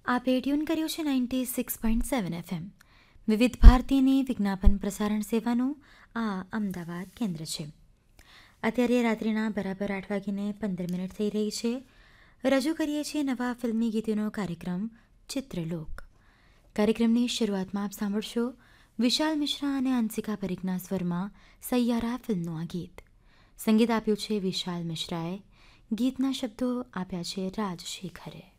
આપે ટ્યુન કર્યું છે 96.7 FM વિવિધ ભારતીની વિજ્ઞાપન પ્રસારણ સેવાનું આ અમદાવાદ કેન્દ્ર છે. અત્યારે રાત્રિના બરાબર 8:15 થઈ રહી છે. રજૂ કરીએ છીએ નવા ફિલ્મી ગીતોનો કાર્યક્રમ ચિત્રલોક. કાર્યક્રમની શરૂઆતમાં આપ સાંભળશો વિશાલ મિશ્રા અને અંશિકા પરીખના સ્વરમાં સૈયારા ફિલ્મનું આ ગીત. સંગીત આપ્યું છે વિશાલ મિશ્રાએ. ગીતના શબ્દો આપ્યા છે રાજશેખરે.